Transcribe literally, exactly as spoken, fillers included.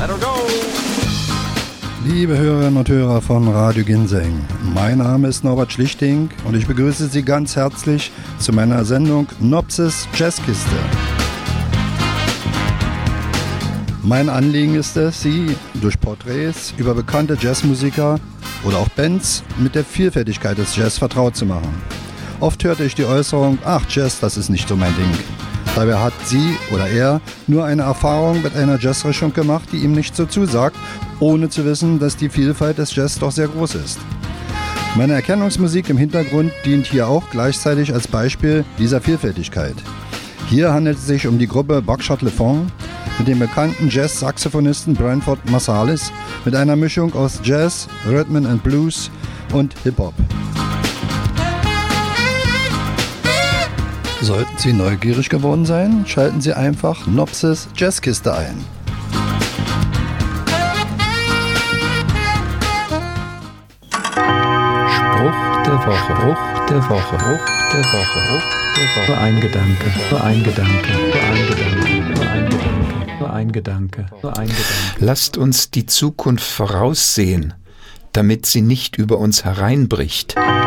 That'll go. Liebe Hörerinnen und Hörer von Radio Ginseng, mein Name ist Norbert Schlichting und ich begrüße Sie ganz herzlich zu meiner Sendung Nopsis Jazzkiste. Mein Anliegen ist es, Sie durch Porträts über bekannte Jazzmusiker oder auch Bands mit der Vielfältigkeit des Jazz vertraut zu machen. Oft hörte ich die Äußerung, ach Jazz, das ist nicht so mein Ding. Dabei hat sie oder er nur eine Erfahrung mit einer Jazzrichtung gemacht, die ihm nicht so zusagt, ohne zu wissen, dass die Vielfalt des Jazz doch sehr groß ist. Meine Erkennungsmusik im Hintergrund dient hier auch gleichzeitig als Beispiel dieser Vielfältigkeit. Hier handelt es sich um die Gruppe Buckshot LeFond mit dem bekannten Jazz-Saxophonisten Branford Marsalis mit einer Mischung aus Jazz, Rhythm and Blues und Hip-Hop. Sollten Sie neugierig geworden sein, schalten Sie einfach Nopsis Jazzkiste ein. Spruch der Woche, Spruch der Woche, Spruch der Woche, Spruch der Woche. Nur ein Gedanke, nur ein Gedanke, nur ein Gedanke, nur ein Gedanke, nur ein Gedanke, nur ein Gedanke. Lasst uns die Zukunft voraussehen, damit sie nicht über uns hereinbricht.